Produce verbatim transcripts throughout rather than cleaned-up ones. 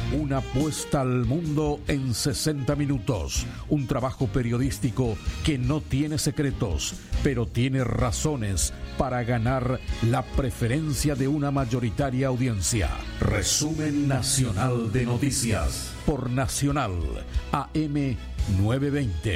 Una puesta al mundo en sesenta minutos. Un trabajo periodístico que no tiene secretos, pero tiene razones para ganar la preferencia de una mayoritaria audiencia. Resumen nacional de noticias por Nacional A M novecientos veinte.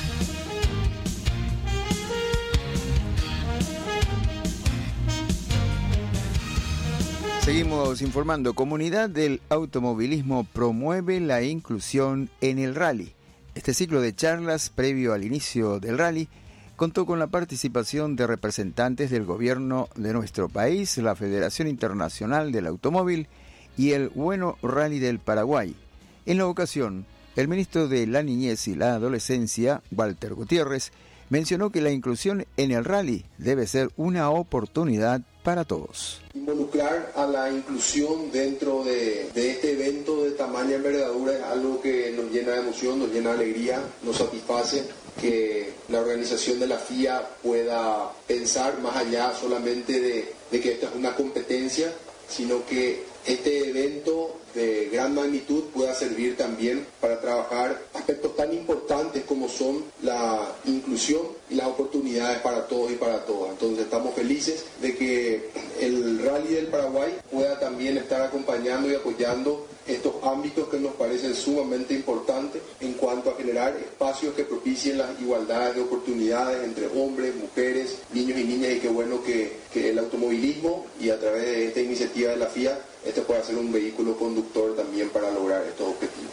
Seguimos informando. Comunidad del Automovilismo promueve la inclusión en el rally. Este ciclo de charlas previo al inicio del rally contó con la participación de representantes del gobierno de nuestro país, la Federación Internacional del Automóvil y el Bueno Rally del Paraguay. En la ocasión, el ministro de la Niñez y la Adolescencia, Walter Gutiérrez, mencionó que la inclusión en el rally debe ser una oportunidad para todos. Involucrar a la inclusión dentro de, de este evento de tamaña envergadura es algo que nos llena de emoción, nos llena de alegría, nos satisface que la organización de la F I A pueda pensar más allá solamente de, de que esta es una competencia, sino que este evento de gran magnitud pueda servir también para trabajar aspectos tan importantes como son la inclusión y las oportunidades para todos y para todas. Entonces estamos felices de que el Rally del Paraguay pueda también estar acompañando y apoyando estos ámbitos que nos parecen sumamente importantes en cuanto a generar espacios que propicien las igualdades de oportunidades entre hombres, mujeres, niños y niñas, y qué bueno que, que el automovilismo y a través de esta iniciativa de la F I A este pueda ser un vehículo conductor también para lograr estos objetivos.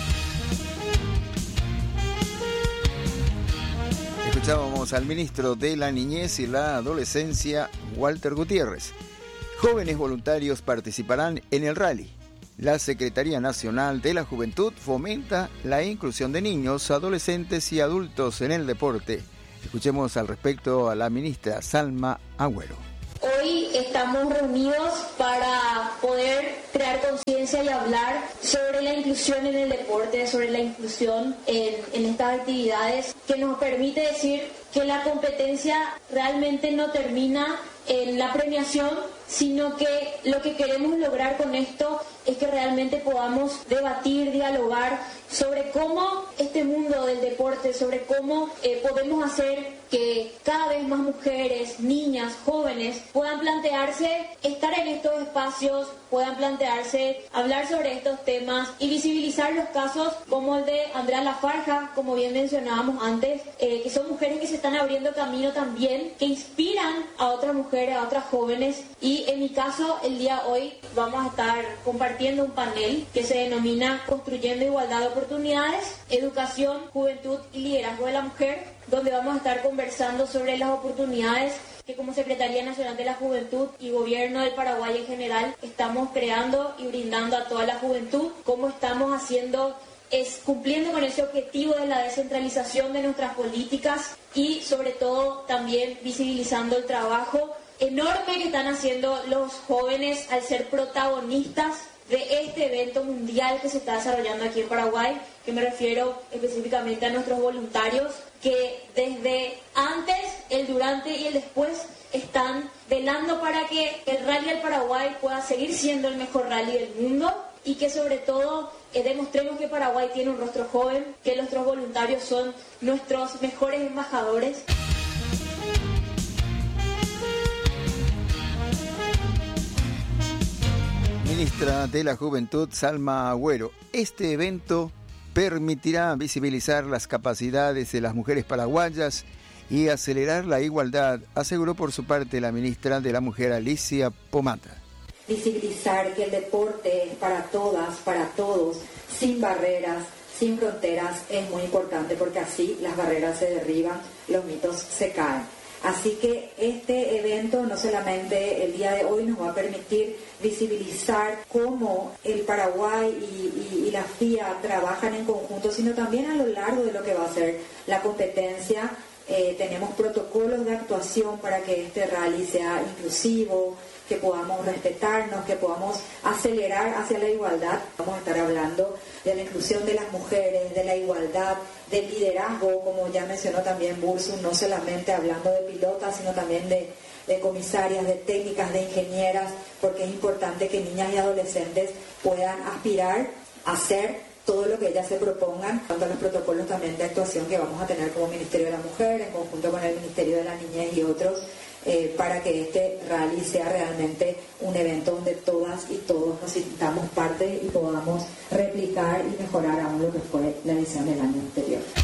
Escuchábamos al ministro de la Niñez y la Adolescencia, Walter Gutiérrez. Jóvenes voluntarios participarán en el rally. La Secretaría Nacional de la Juventud fomenta la inclusión de niños, adolescentes y adultos en el deporte. Escuchemos al respecto a la ministra Salma Agüero. Hoy estamos reunidos para poder crear conciencia y hablar sobre la inclusión en el deporte, sobre la inclusión en, en estas actividades, que nos permite decir que la competencia realmente no termina en la premiación, sino que lo que queremos lograr con esto es que realmente podamos debatir, dialogar sobre cómo este mundo del deporte, sobre cómo eh, podemos hacer que cada vez más mujeres, niñas, jóvenes puedan plantearse estar en estos espacios, puedan plantearse hablar sobre estos temas y visibilizar los casos como el de Andrea Lafarja, como bien mencionábamos antes, eh, que son mujeres que se están abriendo camino también, que inspiran a otras mujeres, a otras jóvenes. Y en mi caso, el día de hoy vamos a estar compartiendo un panel que se denomina Construyendo Igualdad de Oportunidades, Educación, Juventud y Liderazgo de la Mujer, donde vamos a estar conversando sobre las oportunidades que como Secretaría Nacional de la Juventud y Gobierno del Paraguay en general estamos creando y brindando a toda la juventud, cómo estamos haciendo, es cumpliendo con ese objetivo de la descentralización de nuestras políticas y sobre todo también visibilizando el trabajo enorme que están haciendo los jóvenes al ser protagonistas de este evento mundial que se está desarrollando aquí en Paraguay, que me refiero específicamente a nuestros voluntarios, que desde antes, el durante y el después están velando para que el Rally del Paraguay pueda seguir siendo el mejor rally del mundo y que sobre todo eh, demostremos que Paraguay tiene un rostro joven, que nuestros voluntarios son nuestros mejores embajadores. Ministra de la Juventud, Salma Agüero. Este evento permitirá visibilizar las capacidades de las mujeres paraguayas y acelerar la igualdad, aseguró por su parte la ministra de la Mujer, Alicia Pomata. Visibilizar que el deporte es para todas, para todos, sin barreras, sin fronteras, es muy importante porque así las barreras se derriban, los mitos se caen. Así que este evento no solamente el día de hoy nos va a permitir visibilizar cómo el Paraguay y, y, y la F I A trabajan en conjunto, sino también a lo largo de lo que va a ser la competencia. Eh, tenemos protocolos de actuación para que este rally sea inclusivo, que podamos respetarnos, que podamos acelerar hacia la igualdad. Vamos a estar hablando de la inclusión de las mujeres, de la igualdad, del liderazgo, como ya mencionó también Bursu, no solamente hablando de pilotas, sino también de, de comisarias, de técnicas, de ingenieras, porque es importante que niñas y adolescentes puedan aspirar hacer todo lo que ellas se propongan, tanto los protocolos también de actuación que vamos a tener como Ministerio de la Mujer, en conjunto con el Ministerio de la Niñez y otros, eh, para que este rally sea realmente un evento donde todas y todos nos sintamos parte y podamos replicar y mejorar aún lo que fue la edición del año anterior.